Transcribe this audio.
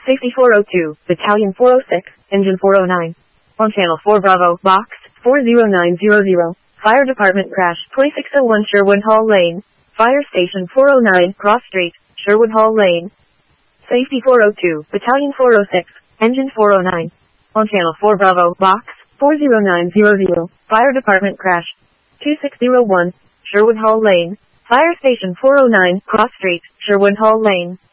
Safety 402, Battalion 406, Engine 409. On Channel 4 Bravo, Box 40900. Fire Department crash, 2601 Sherwood Hall Lane. Fire Station 409, Cross Street, Sherwood Hall Lane. Safety 402, Battalion 406, Engine 409. On Channel 4 Bravo, Box 40900. Fire Department crash, 2601, Sherwood Hall Lane. Fire Station 409, Cross Street, Sherwood Hall Lane.